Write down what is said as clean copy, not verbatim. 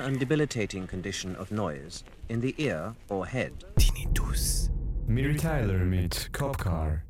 and debilitating condition of noise in the ear or head. Tinnitus. Miri Tyler mit Cop Car.